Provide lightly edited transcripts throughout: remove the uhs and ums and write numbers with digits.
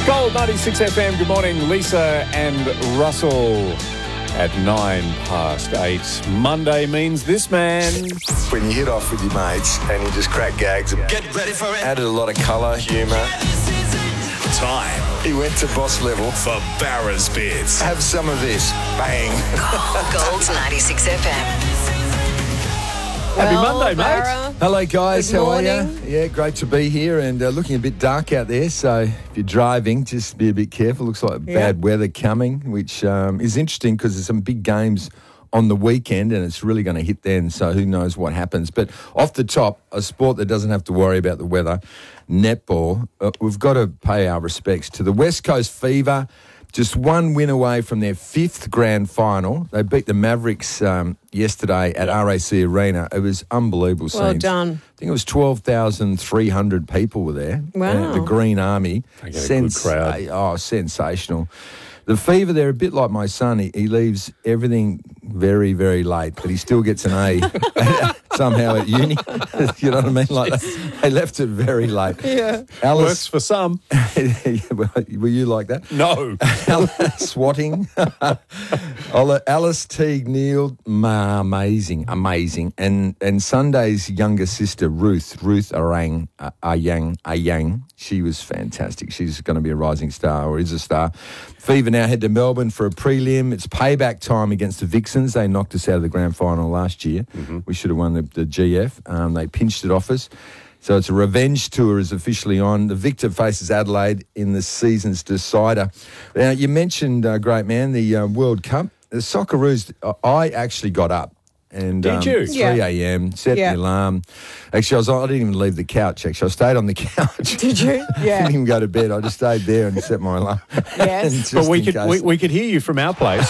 Gold 96 FM. Good morning, Lisa and Russell. At 8:09. Monday means this man. When you hit off with your mates and you just crack gags, get ready for it. Added a lot of colour, humour. Time. He went to boss level for Barra's Bits. Have some of this. Bang. Gold 96 FM. Happy Well, Monday, mate. Barra. Hello, guys. Good How are morning. you? Yeah, great to be here and looking a bit dark out there. So if you're driving, just be a bit careful. Looks like bad weather coming, which is interesting because there's some big games on the weekend and it's really going to hit then. So who knows what happens. But off the top, a sport that doesn't have to worry about the weather, netball. We've got to pay our respects to the West Coast Fever. Just one win away from their fifth grand final. They beat the Mavericks yesterday at RAC Arena. It was unbelievable Well scenes. done. I think it was 12,300 people were there. Wow. The Green Army. They get a good crowd. Oh, sensational. The Fever, they're a bit like my son. He leaves everything very, very late, but he still gets an A somehow at uni. You know what I mean? Like they left it very late. Yeah. Works Alice, for some. were you like that? No. Swatting. Alice Teague Neal, amazing. And Sunday's younger sister, Ruth Ayang, she was fantastic. She's going to be a rising star or is a star. Fever now head to Melbourne for a prelim. It's payback time against the Vixens. They knocked us out of the grand final last year. Mm-hmm. We should have won the GF. They pinched it off us. So it's a revenge tour is officially on. The victor faces Adelaide in the season's decider. Now, you mentioned, great man, the World Cup. The Socceroos, I actually got up. And, Did you? 3 a.m., set the alarm. Actually, I didn't even leave the couch, actually. I stayed on the couch. Did you? I Yeah. didn't even go to bed. I just stayed there and set my alarm. Yes. Just But in case. we could hear you from our place.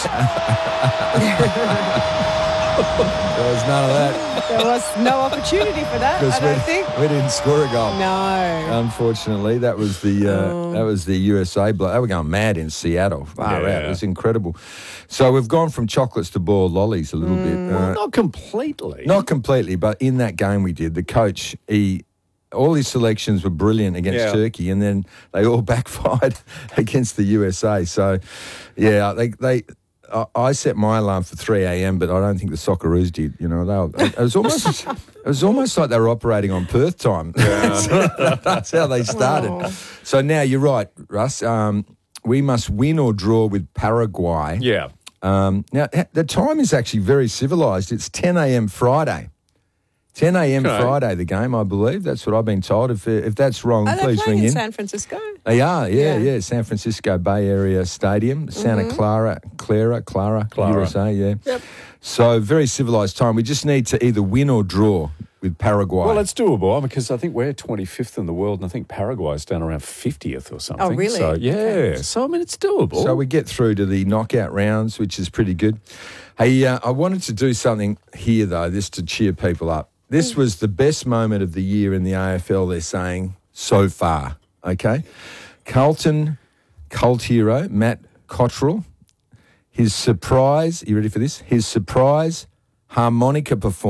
There was none of that. There was no opportunity for that, I don't think. We didn't score a goal. No. Unfortunately, that was the USA bloke. They were going mad in Seattle. Far out. It was incredible. So we've gone from chocolates to boiled lollies a little bit. Not completely. Not completely, but in that game we did, the coach, all his selections were brilliant against Turkey, and then they all backfired against the USA. So, yeah, I set my alarm for 3 a.m., but I don't think the Socceroos did. You know, it was almost like they were operating on Perth time. That's how they started. Oh. So now you're right, Russ. We must win or draw with Paraguay. Yeah. Now the time is actually very civilised. It's 10 a.m. Friday. 10 a.m. Friday, the game, I believe. That's what I've been told. If that's wrong, Are they please playing ring in in. San Francisco? They are, Yeah. yeah. San Francisco Bay Area Stadium, Santa Clara, USA, yeah. Yep. So very civilised time. We just need to either win or draw with Paraguay. Well, it's doable because I think we're 25th in the world and I think Paraguay's down around 50th or something. Oh, really? So, yeah. Okay. So, I mean, it's doable. So we get through to the knockout rounds, which is pretty good. Hey, I wanted to do something here, though, this to cheer people up. This was the best moment of the year in the AFL, they're saying, so far, okay? Carlton cult hero, Matt Cottrell, his surprise, you ready for this? His surprise harmonica performance